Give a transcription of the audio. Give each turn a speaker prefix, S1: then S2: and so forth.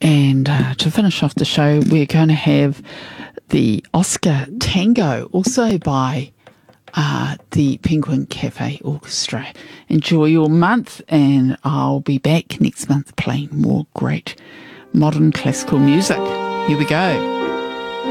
S1: And to finish off the show, we're going to have the Oscar Tango, also by the Penguin Cafe Orchestra. Enjoy your month, and I'll be back next month playing more great modern classical music. Here we go.